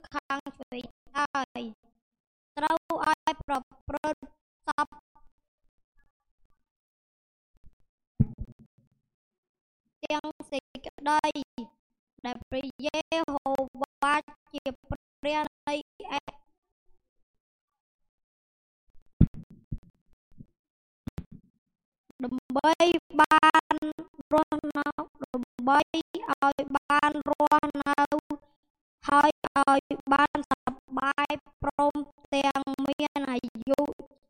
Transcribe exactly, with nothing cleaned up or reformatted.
ខាងឆ្វេងឡើយត្រូវឲ្យប្រព្រឹត្តសពទាំងសេចក្តីដែលព្រះយេហូវ៉ាជាព្រះនៃអេដើម្បីបានរស់នៅដើម្បីឲ្យបានរស់នៅហើយឲ្យបានសប្បាយព្រមទាំងមាន